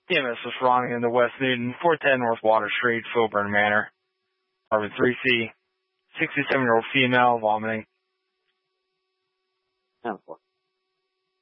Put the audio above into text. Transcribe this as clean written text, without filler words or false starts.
DMS was Ronnie in the West Newton, 410 North Water Street, Filburn Manor. Apartment 3C, 67-year-old female, vomiting. 10-4.